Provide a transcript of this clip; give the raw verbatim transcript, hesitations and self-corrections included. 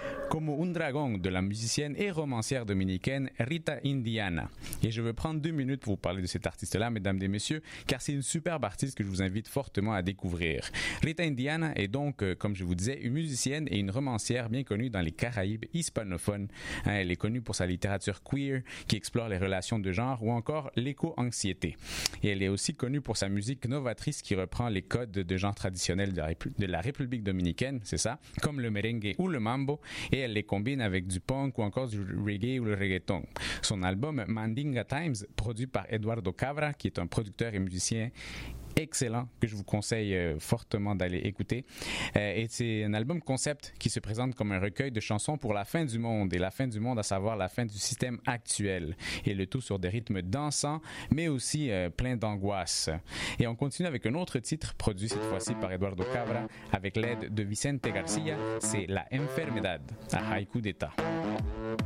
Como un dragon de la musicienne et romancière dominicaine Rita Indiana. Et je veux prendre deux minutes pour vous parler de cet artiste-là, mesdames et messieurs, car c'est une superbe artiste que je vous invite fortement à découvrir. Rita Indiana est donc, euh, comme je vous disais, une musicienne et une romancière bien connue dans les Caraïbes hispanophones. Hein, elle est connue pour sa littérature queer, qui explore les relations de genre ou encore l'éco-anxiété. Et elle est aussi connue pour sa musique novatrice qui reprend les codes de genre traditionnels de la, Répu- de la République dominicaine, c'est ça, comme le merengue ou le mambo, et elle les combine avec du punk ou encore du reggae ou le reggaeton. Son album Mandinga Times, produit par Eduardo Cabra, qui est un producteur et musicien excellent que je vous conseille euh, fortement d'aller écouter. Euh, et c'est un album concept qui se présente comme un recueil de chansons pour la fin du monde, et la fin du monde à savoir la fin du système actuel, et le tout sur des rythmes dansants mais aussi euh, plein d'angoisse. Et on continue avec un autre titre produit cette fois-ci par Eduardo Cabra avec l'aide de Vicente Garcia, c'est La Enfermedad, à Haïku d'État.